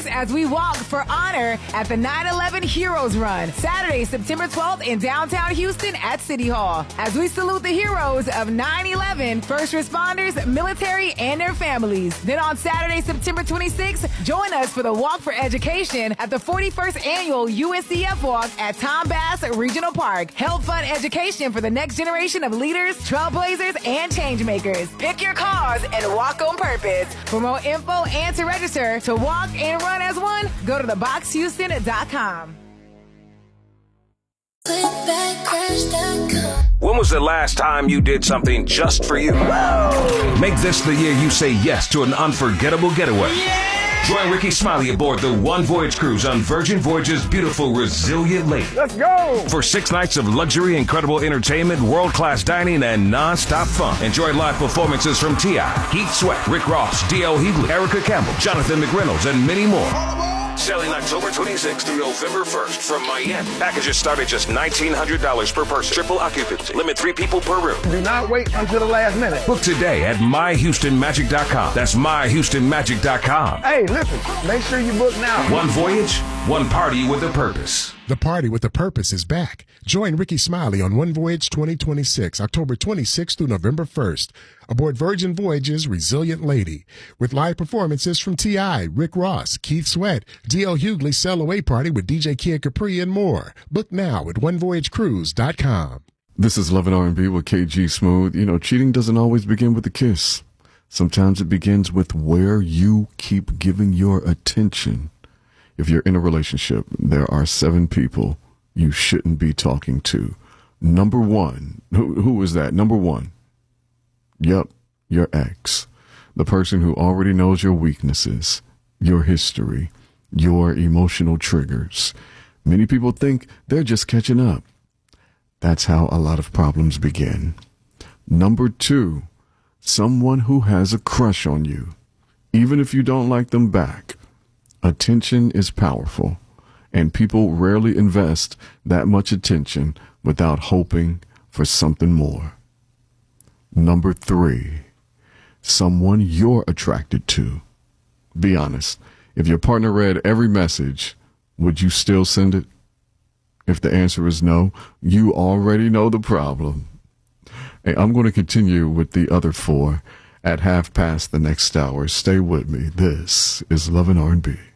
as we walk for honor at the 9/11 Heroes Run, Saturday, September 12th in downtown Houston at City Hall. As we salute the heroes of 9/11, first responders, military, and their families. Then on Saturday, September 26th, join us for the Walk for Education at the 41st Annual UNCF Walk at Tom Bass Regional Park. Help fund education for the next generation of leaders, trailblazers, and change makers. Pick your cause and walk on purpose. For more info and to register to walk and run as one, go to theboxhouston.com. When was the last time you did something just for you? Make this the year you say yes to an unforgettable getaway. Join Ricky Smiley aboard the One Voyage cruise on Virgin Voyage's beautiful Resilient Lady. Let's go! For 6 nights of luxury, incredible entertainment, world-class dining, and non-stop fun. Enjoy live performances from T.I., Keith Sweat, Rick Ross, D.L. Hughley, Erica Campbell, Jonathan McReynolds, and many more. Selling October 26th through November 1st from Miami. Packages start at just $1,900 per person. Triple occupancy. Limit 3 people per room. Do not wait until the last minute. Book today at myhoustonmagic.com. That's myhoustonmagic.com. Hey, listen, make sure you book now. One voyage, one party with a purpose. The Party with a Purpose is back. Join Ricky Smiley on One Voyage 2026, October 26th through November 1st, aboard Virgin Voyage's Resilient Lady, with live performances from T.I., Rick Ross, Keith Sweat, D.L. Hughley, Sail Away Party with DJ Kid Capri, and more. Book now at onevoyagecruise.com. This is Love and R&B with KG Smooth. You know, cheating doesn't always begin with a kiss. Sometimes it begins with where you keep giving your attention. If you're in a relationship, there are 7 people you shouldn't be talking to. Number 1, who is that? Number 1. Yep, your ex. The person who already knows your weaknesses, your history, your emotional triggers. Many people think they're just catching up. That's how a lot of problems begin. Number 2, someone who has a crush on you, even if you don't like them back. Attention is powerful, and people rarely invest that much attention without hoping for something more. Number 3, someone you're attracted to. Be honest, if your partner read every message, would you still send it? If the answer is no, you already know the problem. Hey, I'm going to continue with the other 4 at 1/2 past the next hour. Stay with me. This is Love and R&B.